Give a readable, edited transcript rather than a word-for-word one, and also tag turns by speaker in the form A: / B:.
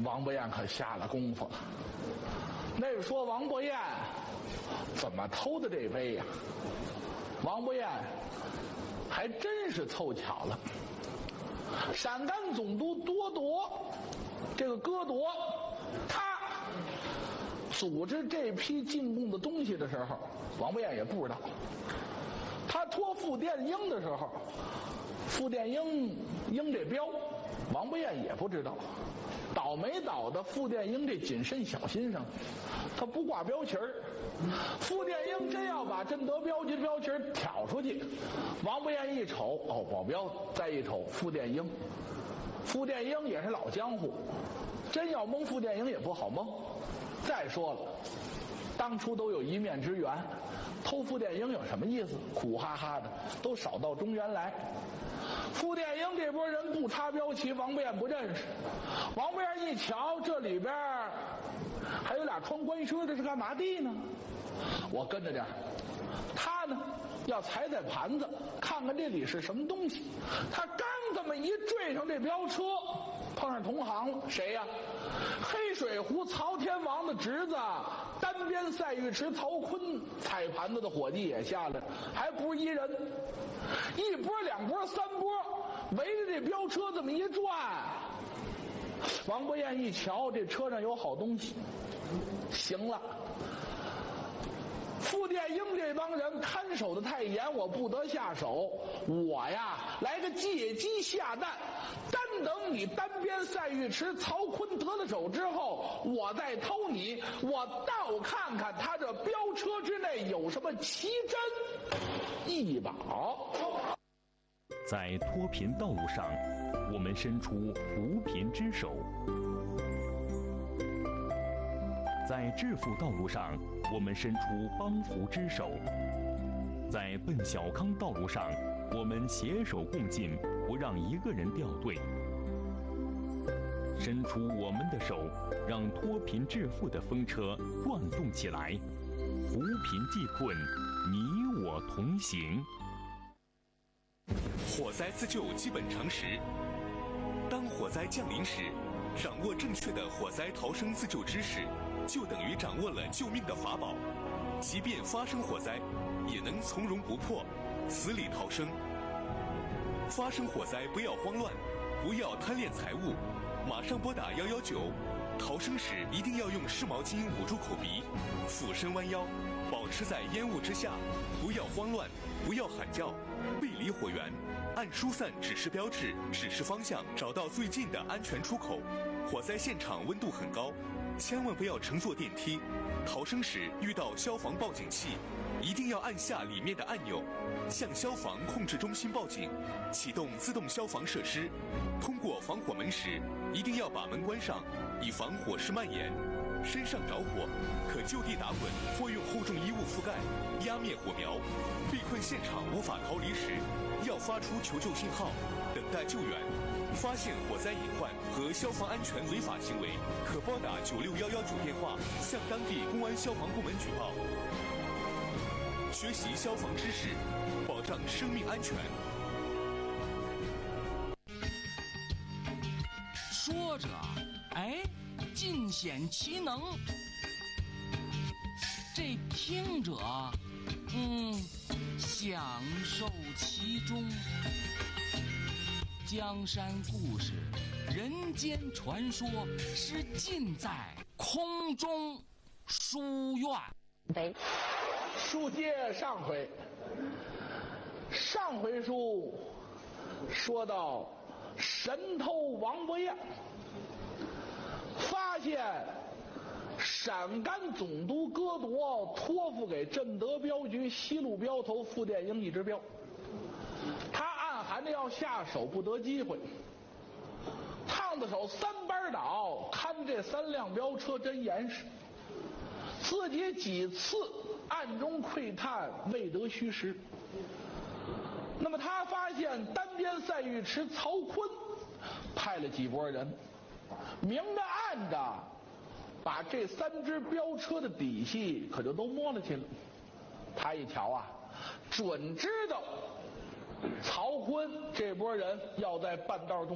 A: 王伯彦可下了功夫了。那个说王伯彦怎么偷的这杯呀？王伯彦还真是凑巧了，陕甘总督多铎，这个哥铎，他组织这批进贡的东西的时候，王伯彦也不知道。他托傅殿英的时候，傅殿英这镖，王伯彦也不知道。倒霉倒的傅殿英这谨慎小心上，他不挂标旗儿。傅殿英真要把贞德镖局的标旗儿挑出去，王伯彦一瞅，哦，保镖；再一瞅，傅殿英。傅殿英也是老江湖，真要蒙傅殿英也不好蒙。再说了，当初都有一面之缘，偷傅殿英有什么意思？苦哈哈的，都少到中原来。傅殿英这波人不插标旗，王伯彦不认识。王伯彦一瞧，这里边还有俩穿官靴，这是干嘛的呢？我跟着点。他呢要踩盘子，看看这里是什么东西。他刚这么一坠上这飙车，碰上同行了。谁呀？黑水湖曹天王的侄子，单边赛尉迟曹锟踩盘子的伙计也下来了，还不是一人，一波两波三波，围着这飙车这么一转。王伯彦一瞧，这车上有好东西，行了。傅殿英这帮人看守的太严，我不得下手。我呀，来个借机下蛋，单等你单边赛尉迟曹锟得了手之后，我再偷你。我倒看看他这飙车之内有什么奇珍异宝。
B: 在脱贫道路上，我们伸出扶贫之手；在致富道路上，我们伸出帮扶之手；在奔小康道路上，我们携手共进，不让一个人掉队。伸出我们的手，让脱贫致富的风车转动起来，扶贫济困，你我同行。
C: 火灾自救基本常识：当火灾降临时，掌握正确的火灾逃生自救知识，就等于掌握了救命的法宝。即便发生火灾，也能从容不迫，死里逃生。发生火灾不要慌乱，不要贪恋财物，马上拨打119。逃生时一定要用湿毛巾捂住口鼻，俯身弯腰，保持在烟雾之下，不要慌乱，不要喊叫，背离火源，按疏散指示标志指示方向，找到最近的安全出口。火灾现场温度很高，千万不要乘坐电梯。逃生时遇到消防报警器，一定要按下里面的按钮，向消防控制中心报警，启动自动消防设施。通过防火门时，一定要把门关上，以防火势蔓延。身上着火，可就地打滚或用厚重衣物覆盖，压灭火苗。被困现场无法逃离时，要发出求救信号，等待救援。发现火灾隐患和消防安全违法行为，可拨打9611主电话，向当地公安消防部门举报。学习消防知识，保障生命安全。
D: 说着，哎，尽显其能；这听者，享受其中。江山故事，人间传说，是尽在空中书院。
A: 书接上回，上回书说到神偷王伯彦发现陕甘总督哥铎托付给贞德镖局西路镖头傅殿英一支镖，他暗含着要下手，不得机会，烫的手三班倒，看这3辆镖车真严实，自己几次暗中窥探未得虚实。那么他发现单边赛尉迟曹锟派了几拨人，明着暗着把这3支镖车的底细可就都摸了去了。他一瞧啊，准知道曹锟这拨人要在半道中